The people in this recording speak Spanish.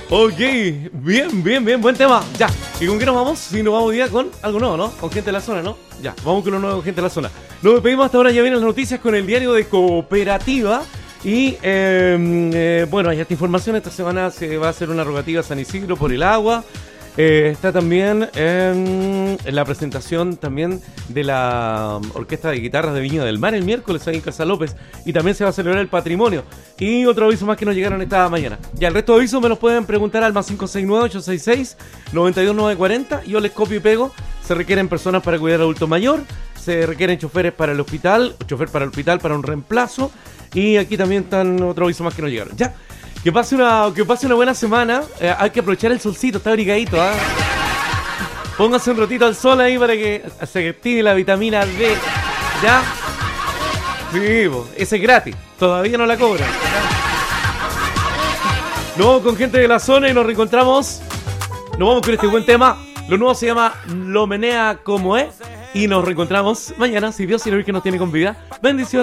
Ok, bien, buen tema. Ya, ¿y con qué nos vamos? Si nos vamos hoy día con algo nuevo, ¿no? Con gente de la zona, ¿no? Ya, vamos con lo nuevo con gente de la zona. Nos despedimos hasta ahora, ya vienen las noticias con el diario de Cooperativa. Y bueno, hay esta información. Esta semana se va a hacer una rogativa a San Isidro por el agua. Está también en la presentación también de la Orquesta de Guitarras de Viña del Mar el miércoles ahí en Casa López, y también se va a celebrar el patrimonio. Y otro aviso más que nos llegaron esta mañana. Ya el resto de avisos me los pueden preguntar al más 569-866-92940. Yo les copio y pego. Se requieren personas para cuidar al adulto mayor, se requieren choferes para el hospital, chofer para el hospital para un reemplazo. Y aquí también están otro aviso más que nos llegaron. Ya. Que pase una buena semana. Hay que aprovechar el solcito, está abrigadito, ¿eh? Póngase un ratito al sol ahí para que se active la vitamina D. ¿Ya? Sí, ese es gratis. Todavía no la cobran. Nos vamos con gente de la zona y nos reencontramos. Nos vamos con este buen tema. Lo nuevo se llama Lo Menea Como Es. Y nos reencontramos mañana, si Dios y la Virgen nos tiene con vida. Bendiciones.